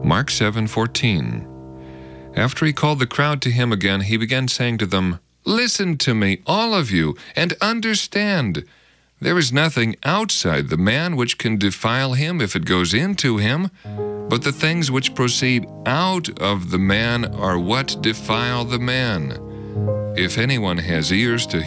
Mark 7:14. After he called the crowd to him again, he began saying to them, "Listen to me, all of you, and understand. There is nothing outside the man which can defile him if it goes into him, but the things which proceed out of the man are what defile the man. If anyone has ears to